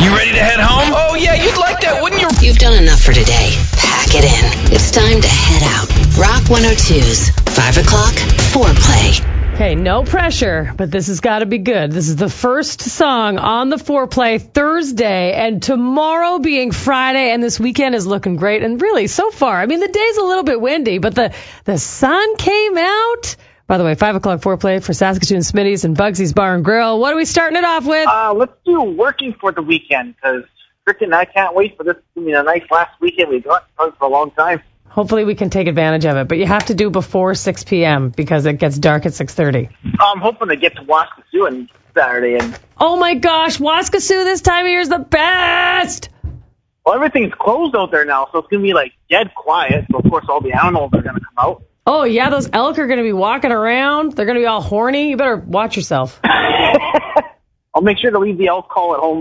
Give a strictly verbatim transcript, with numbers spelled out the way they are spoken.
You ready to head home? Oh, yeah, you'd like that, wouldn't you? You've done enough for today. Pack it in. It's time to head out. Rock one oh two's five o'clock foreplay. Okay, no pressure, but this has got to be good. This is the first song on the foreplay Thursday, and tomorrow being Friday, and this weekend is looking great. And really, so far, I mean, the day's a little bit windy, but the, the sun came out. By the way, five o'clock foreplay for Saskatoon Smitty's and Bugsy's Bar and Grill. What are we starting it off with? Uh, let's do Working for the Weekend, because freaking I can't wait for this to be a nice last weekend we've got for a long time. Hopefully we can take advantage of it, but you have to do before six p.m. because it gets dark at six thirty. I'm hoping to get to Waskasiu on Saturday. And oh, my gosh, Waskasiu this time of year is the best! Well, everything's closed out there now, so it's going to be, like, dead quiet. So, of course, all the animals are going to come out. Oh, yeah, those elk are going to be walking around. They're going to be all horny. You better watch yourself. I'll make sure to leave the elk call at home.